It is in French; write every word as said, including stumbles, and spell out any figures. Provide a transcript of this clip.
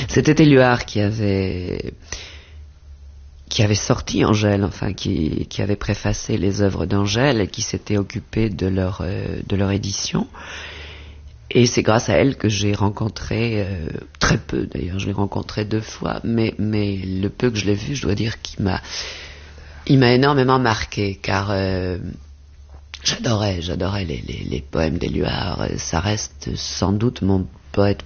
C'était Éluard qui avait qui avait sorti Angèle, enfin qui, qui avait préfacé les œuvres d'Angèle et qui s'était occupé de leur, euh, de leur édition. Et c'est grâce à elle que j'ai rencontré, euh, très peu d'ailleurs, je l'ai rencontré deux fois, mais, mais le peu que je l'ai vu, je dois dire qu'il m'a, il m'a énormément marqué, car euh, j'adorais, j'adorais les, les, les poèmes d'Éluard. Ça reste sans doute mon poète